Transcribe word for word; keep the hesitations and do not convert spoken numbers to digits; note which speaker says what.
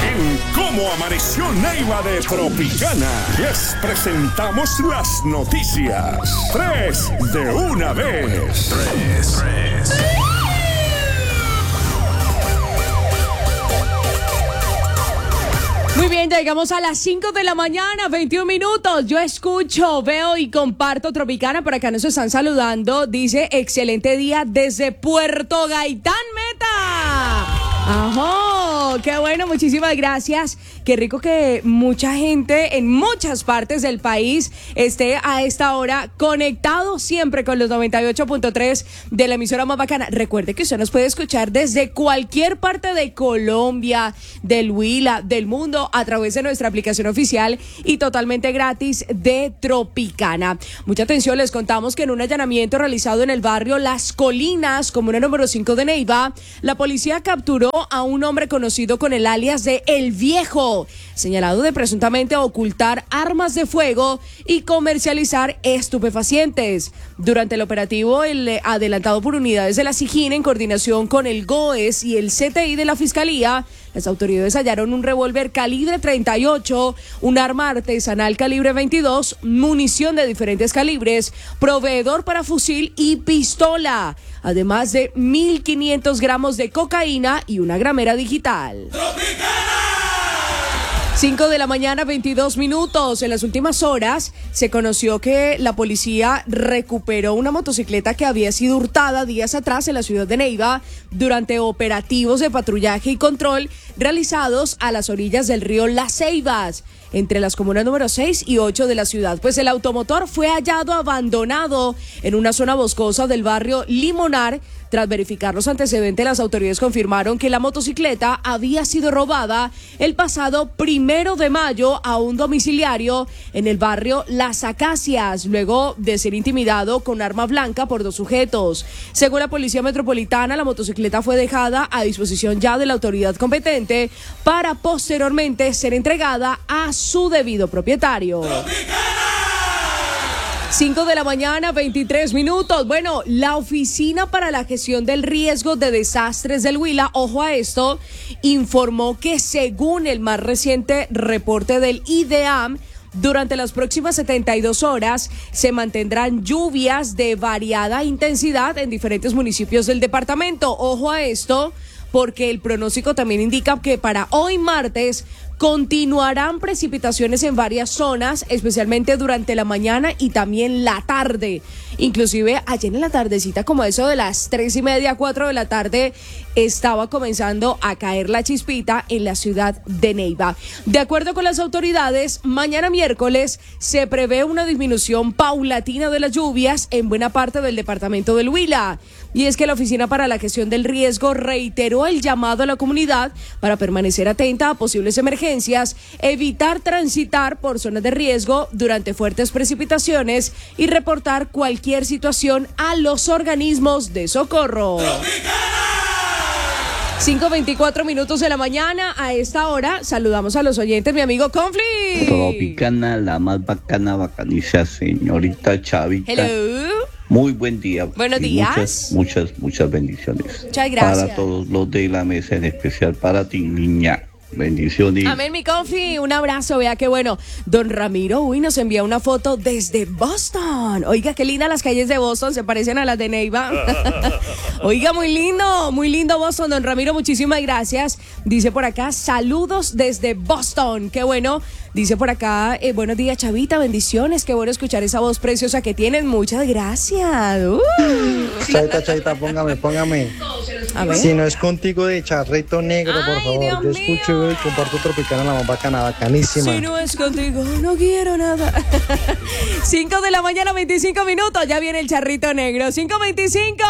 Speaker 1: En Cómo Amaneció Neiva de Tropicana, les presentamos las noticias. Tres de una vez. Tres, tres.
Speaker 2: Muy bien, ya llegamos a las cinco de la mañana, veintiún minutos. Yo escucho, veo y comparto Tropicana. Por acá nos están saludando. Dice, excelente día desde Puerto Gaitán, Meta. Ajá, qué bueno, muchísimas gracias. Qué rico que mucha gente en muchas partes del país esté a esta hora conectado siempre con los noventa y ocho punto tres de la emisora más bacana. Recuerde que usted nos puede escuchar desde cualquier parte de Colombia, del Huila, del mundo, a través de nuestra aplicación oficial y totalmente gratis de Tropicana. Mucha atención, les contamos que en un allanamiento realizado en el barrio Las Colinas, comuna número cinco de Neiva, la policía capturó a un hombre conocido con el alias de El Viejo, señalado de presuntamente ocultar armas de fuego y comercializar estupefacientes. Durante el operativo, el adelantado por unidades de la SIJIN en coordinación con el GOES y el C T I de la Fiscalía, las autoridades hallaron un revólver calibre treinta y ocho, un arma artesanal calibre veintidós, munición de diferentes calibres, proveedor para fusil y pistola, además de mil quinientos gramos de cocaína y una gramera digital. cinco de la mañana, veintidós minutos. En las últimas horas se conoció que la policía recuperó una motocicleta que había sido hurtada días atrás en la ciudad de Neiva durante operativos de patrullaje y control realizados a las orillas del río Las Ceibas, entre las comunas número seis y ocho de la ciudad. Pues el automotor fue hallado abandonado en una zona boscosa del barrio Limonar. Tras verificar los antecedentes, las autoridades confirmaron que la motocicleta había sido robada el pasado primero de mayo a un domiciliario en el barrio Las Acacias, luego de ser intimidado con arma blanca por dos sujetos. Según la Policía Metropolitana, la motocicleta fue dejada a disposición ya de la autoridad competente para posteriormente ser entregada a su debido propietario. cinco de la mañana, veintitrés minutos. Bueno, la Oficina para la Gestión del Riesgo de Desastres del Huila, ojo a esto, informó que según el más reciente reporte del IDEAM, durante las próximas setenta y dos horas se mantendrán lluvias de variada intensidad en diferentes municipios del departamento. Ojo a esto, porque el pronóstico también indica que para hoy martes continuarán precipitaciones en varias zonas, especialmente durante la mañana y también la tarde. Inclusive ayer en la tardecita, como eso de las tres y media, cuatro de la tarde, estaba comenzando a caer la chispita en la ciudad de Neiva. De acuerdo con las autoridades, mañana miércoles se prevé una disminución paulatina de las lluvias en buena parte del departamento del Huila. Y es que la Oficina para la Gestión del Riesgo reiteró el llamado a la comunidad para permanecer atenta a posibles emergencias, evitar transitar por zonas de riesgo durante fuertes precipitaciones y reportar cualquier situación a los organismos de socorro. cinco veinticuatro minutos de la mañana. A esta hora saludamos a los oyentes, mi amigo Confli.
Speaker 3: Tropicana, la más bacana, bacaniza, señorita Chavita.
Speaker 2: Hello.
Speaker 3: Muy buen día.
Speaker 2: Buenos días.
Speaker 3: Muchas, muchas, muchas bendiciones.
Speaker 2: Muchas gracias.
Speaker 3: Para todos los de la mesa, en especial para ti, niña. Bendiciones.
Speaker 2: Amén, mi Confi. Un abrazo. Vea qué bueno. Don Ramiro, uy, nos envía una foto desde Boston. Oiga, qué lindas las calles de Boston. Se parecen a las de Neiva. Oiga, muy lindo. Muy lindo Boston. Don Ramiro, muchísimas gracias. Dice por acá, saludos desde Boston. Qué bueno. Dice por acá, eh, buenos días, Chavita. Bendiciones. Qué bueno escuchar esa voz preciosa que tienen. Muchas gracias. Uh.
Speaker 4: Chavita, Chavita, póngame, póngame.
Speaker 2: A ver.
Speaker 4: Si no es contigo de Charrito Negro, por
Speaker 2: Ay,
Speaker 4: favor.
Speaker 2: Dios
Speaker 4: Yo escucho
Speaker 2: mío.
Speaker 4: y comparto Tropicana, la más bacana, bacanísima.
Speaker 2: Si no es contigo, no quiero nada. cinco de la mañana, veinticinco minutos. Ya viene el Charrito Negro. cinco veinticinco.